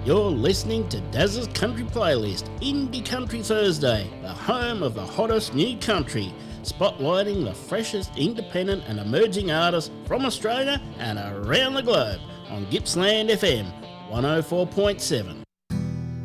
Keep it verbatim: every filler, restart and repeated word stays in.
You're listening to Daz's Country Playlist, Indie Country Thursday, the home of the hottest new country, spotlighting the freshest independent and emerging artists from Australia and around the globe on Gippsland F M one oh four point seven.